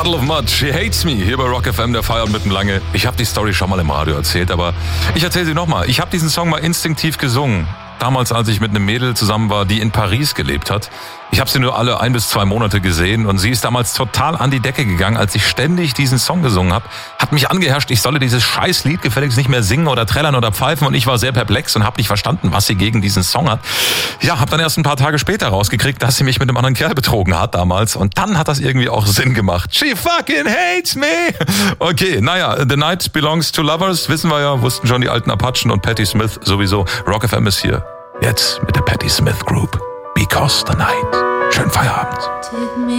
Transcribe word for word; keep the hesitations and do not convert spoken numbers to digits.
Puddle of Mud, She Hates Me, hier bei Rock F M, der Feiert mitten lange. Ich habe die Story schon mal im Radio erzählt, aber ich erzähle sie nochmal. Ich habe diesen Song mal instinktiv gesungen. Damals, als ich mit einem Mädel zusammen war, die in Paris gelebt hat. Ich habe sie nur alle ein bis zwei Monate gesehen und sie ist damals total an die Decke gegangen, als ich ständig diesen Song gesungen habe. Hat mich angeherrscht, ich solle dieses scheiß Lied gefälligst nicht mehr singen oder trällern oder pfeifen und ich war sehr perplex und habe nicht verstanden, was sie gegen diesen Song hat. Ja, habe dann erst ein paar Tage später rausgekriegt, dass sie mich mit einem anderen Kerl betrogen hat damals und dann hat das irgendwie auch Sinn gemacht. She fucking hates me! Okay, naja, The Night Belongs to Lovers, wissen wir ja, wussten schon die alten Apachen und Patti Smith sowieso. Rock F M ist hier. Jetzt mit der Patti Smith Group. Because the Night. Schönen Feierabend.